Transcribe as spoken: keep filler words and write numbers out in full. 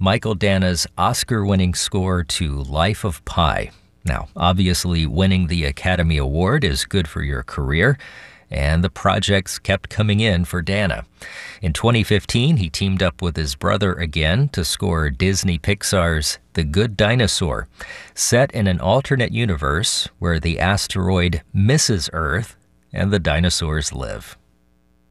Michael Dana's Oscar-winning score to Life of Pi. Now, obviously, winning the Academy Award is good for your career, and the projects kept coming in for Dana. In twenty fifteen, he teamed up with his brother again to score Disney Pixar's The Good Dinosaur, set in an alternate universe where the asteroid misses Earth and the dinosaurs live.